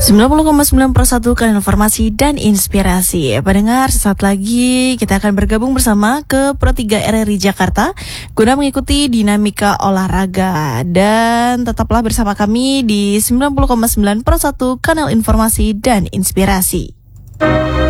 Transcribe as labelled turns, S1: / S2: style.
S1: 90,9 kan informasi dan inspirasi. Pendengar, sesaat lagi kita akan bergabung bersama ke Pro 3 RRI Jakarta guna mengikuti dinamika olahraga. Dan tetaplah bersama kami di 90,9 kanal informasi dan inspirasi.